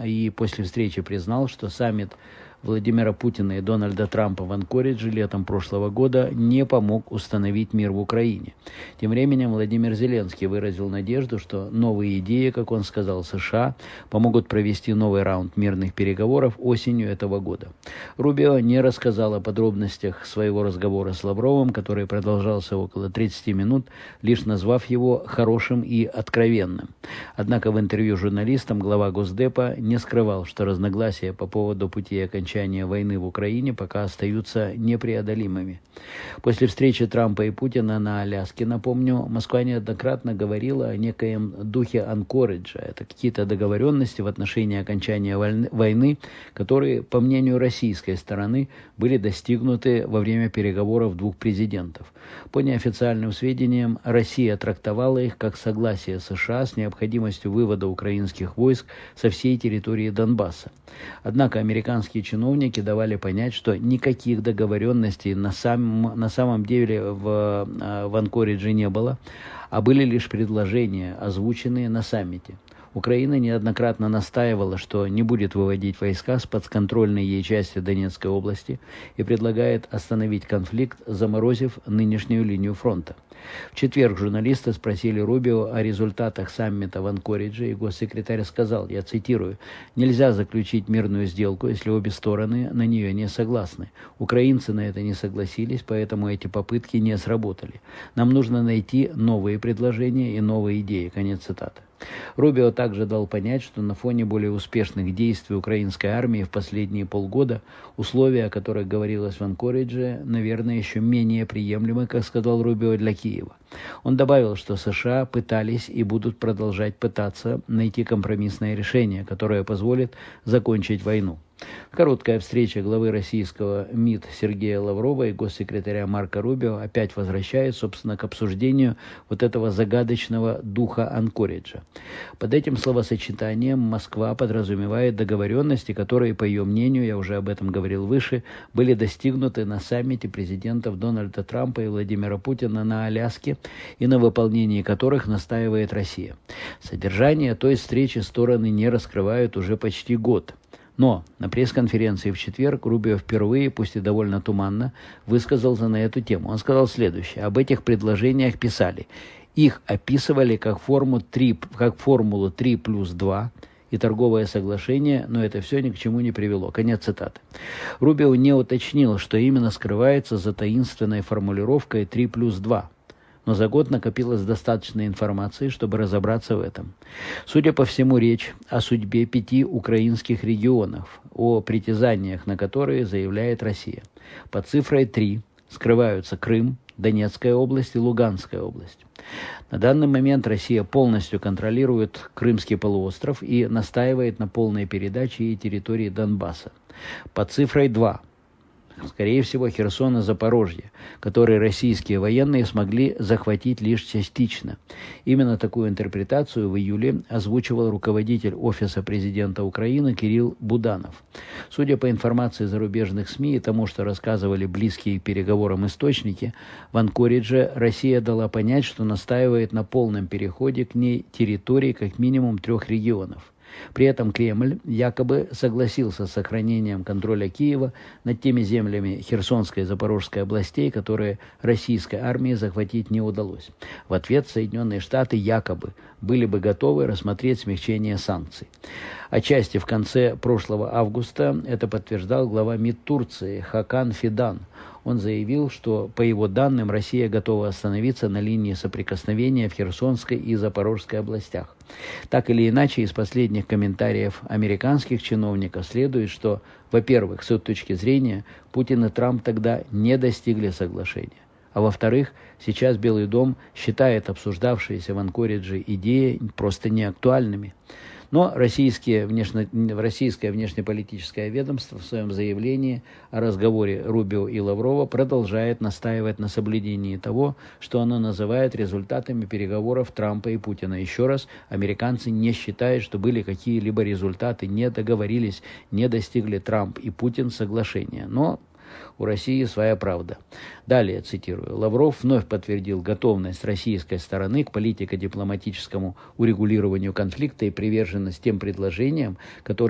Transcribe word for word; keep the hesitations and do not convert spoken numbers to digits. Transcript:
и после встречи признал, что саммит Владимира Путина и Дональда Трампа в Анкоридже летом прошлого года не помог установить мир в Украине. Тем временем Владимир Зеленский выразил надежду, что новые идеи, как он сказал, США помогут провести новый раунд мирных переговоров осенью этого года. Рубио не рассказал о подробностях своего разговора с Лавровым, который продолжался около тридцати минут, лишь назвав его хорошим и откровенным. Однако в интервью журналистам глава Госдепа не скрывал, что разногласия по поводу пути окончания войны в Украине пока остаются непреодолимыми. После встречи Трампа и Путина на Аляске, напомню, Москва неоднократно говорила о некоем духе Анкориджа. Это какие-то договоренности в отношении окончания войны, которые, по мнению российской стороны, были достигнуты во время переговоров двух президентов. По неофициальным сведениям, Россия трактовала их как согласие США с необходимостью вывода украинских войск со всей территории Донбасса. Однако американские чиновники давали понять, что никаких договоренностей на, сам, на самом деле в, в Анкоридже не было, а были лишь предложения, озвученные на саммите. Украина неоднократно настаивала, что не будет выводить войска с подконтрольной ей части Донецкой области и предлагает остановить конфликт, заморозив нынешнюю линию фронта. В четверг журналисты спросили Рубио о результатах саммита в Анкоридже, и госсекретарь сказал, я цитирую, «Нельзя заключить мирную сделку, если обе стороны на нее не согласны. Украинцы на это не согласились, поэтому эти попытки не сработали. Нам нужно найти новые предложения и новые идеи». Конец цитаты. Рубио также дал понять, что на фоне более успешных действий украинской армии в последние полгода условия, о которых говорилось в Анкоридже, наверное, еще менее приемлемы, как сказал Рубио, для Киева. Он добавил, что США пытались и будут продолжать пытаться найти компромиссное решение, которое позволит закончить войну. Короткая встреча главы российского МИД Сергея Лаврова и госсекретаря Марко Рубио опять возвращает, собственно, к обсуждению вот этого загадочного духа Анкориджа. Под этим словосочетанием Москва подразумевает договоренности, которые, по ее мнению, я уже об этом говорил выше, были достигнуты на саммите президентов Дональда Трампа и Владимира Путина на Аляске и на выполнении которых настаивает Россия. Содержание той встречи стороны не раскрывают уже почти год. Но на пресс-конференции в четверг Рубио впервые, пусть и довольно туманно, высказался на эту тему. Он сказал следующее. Об этих предложениях писали. Их описывали как, форму три, как формулу три плюс два и торговое соглашение, но это все ни к чему не привело. Конец цитаты. Рубио не уточнил, что именно скрывается за таинственной формулировкой три плюс два. Но за год накопилось достаточно информации, чтобы разобраться в этом. Судя по всему, речь о судьбе пяти украинских регионов, о притязаниях на которые заявляет Россия. Под цифрой три скрываются Крым, Донецкая область и Луганская область. На данный момент Россия полностью контролирует Крымский полуостров и настаивает на полной передаче ей территории Донбасса. Под цифрой два. Скорее всего, Херсон и Запорожье, которые российские военные смогли захватить лишь частично. Именно такую интерпретацию в июле озвучивал руководитель Офиса президента Украины Кирилл Буданов. Судя по информации зарубежных СМИ и тому, что рассказывали близкие к переговорам источники, в Анкоридже Россия дала понять, что настаивает на полном переходе к ней территории как минимум трех регионов. При этом Кремль якобы согласился с сохранением контроля Киева над теми землями Херсонской и Запорожской областей, которые российской армии захватить не удалось. В ответ Соединенные Штаты якобы были бы готовы рассмотреть смягчение санкций. Отчасти в конце прошлого августа это подтверждал глава МИД Турции Хакан Фидан. Он заявил, что, по его данным, Россия готова остановиться на линии соприкосновения в Херсонской и Запорожской областях. Так или иначе, из последних комментариев американских чиновников следует, что, во-первых, с их точки зрения, Путин и Трамп тогда не достигли соглашения. А во-вторых, сейчас Белый дом считает обсуждавшиеся в Анкоридже идеи просто неактуальными. Но российские внешне, российское внешнеполитическое ведомство в своем заявлении о разговоре Рубио и Лаврова продолжает настаивать на соблюдении того, что оно называет результатами переговоров Трампа и Путина. Еще раз, американцы не считают, что были какие-либо результаты, не договорились, не достигли Трамп и Путин соглашения. Но у России своя правда. Далее, цитирую, Лавров вновь подтвердил готовность российской стороны к политико-дипломатическому урегулированию конфликта и приверженность тем предложениям, которые